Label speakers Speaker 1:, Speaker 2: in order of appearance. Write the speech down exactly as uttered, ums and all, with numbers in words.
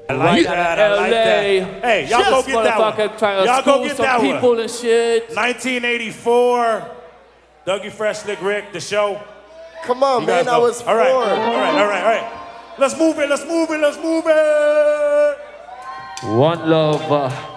Speaker 1: I like
Speaker 2: Right
Speaker 1: that,
Speaker 2: out
Speaker 1: I
Speaker 2: of
Speaker 1: like
Speaker 2: L A.
Speaker 1: that. Hey, y'all go
Speaker 2: Just
Speaker 1: get that one.
Speaker 2: motherfucker trying to
Speaker 1: Y'all go
Speaker 2: school
Speaker 1: get
Speaker 2: some
Speaker 1: that
Speaker 2: people
Speaker 1: one.
Speaker 2: and shit.
Speaker 1: nineteen eighty-four, Dougie Fresh, Slick Rick, the show.
Speaker 3: Come on,
Speaker 1: You
Speaker 3: man,
Speaker 1: guys
Speaker 3: I
Speaker 1: know.
Speaker 3: was
Speaker 1: all right,
Speaker 3: four.
Speaker 1: all right, all right, all right. Let's move it, let's move it, let's move it.
Speaker 2: One love. Uh,